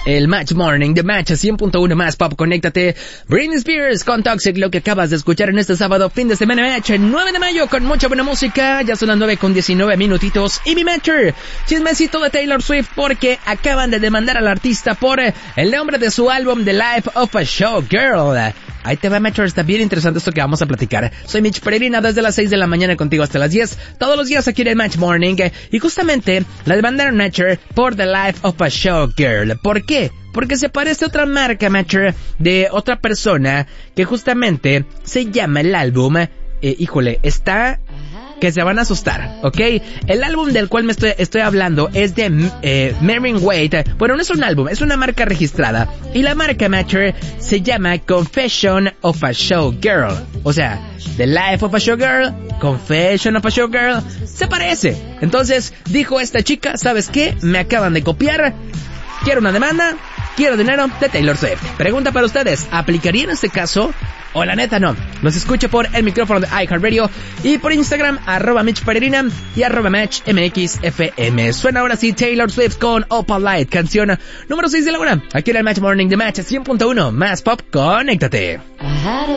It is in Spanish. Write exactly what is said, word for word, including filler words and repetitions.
el Match Morning, The Match cien punto uno más pop, conéctate. Britney Spears con Toxic, lo que acabas de escuchar en este sábado, fin de semana Match, nueve de mayo, con mucha buena música. Ya son las nueve con diecinueve minutitos. Y mi Matcher, chismecito de Taylor Swift, porque acaban de demandar al artista por el nombre de su álbum The Life of a Showgirl. Ahí te va, Matcher, está bien interesante esto que vamos a platicar. Soy Mitch Peregrina, desde las seis de la mañana contigo hasta las diez, todos los días aquí en el Match Morning. Y justamente la demandaron, Matcher, por The Life of a Showgirl. ¿Por qué? Porque se parece a otra marca, Matcher, de otra persona que justamente se llama el álbum. Eh, híjole, está que se van a asustar, ¿ok? El álbum del cual me estoy, estoy hablando es de eh, Marvin Wade. Bueno, no es un álbum, es una marca registrada. Y la marca, Matcher, se llama Confession of a Showgirl. O sea, The Life of a Showgirl, Confession of a Showgirl, se parece. Entonces, dijo esta chica, ¿sabes qué? Me acaban de copiar. Quiero una demanda, quiero dinero de Taylor Swift. Pregunta para ustedes, ¿aplicaría en este caso? O la neta no. Los escucho por el micrófono de iHeartRadio y por Instagram, arroba Mitch Peregrina y arroba Match M X F M. Suena ahora sí Taylor Swift con Opal Light, canción número seis de la hora. Aquí en el Match Morning de Match cien punto uno, más pop, conéctate.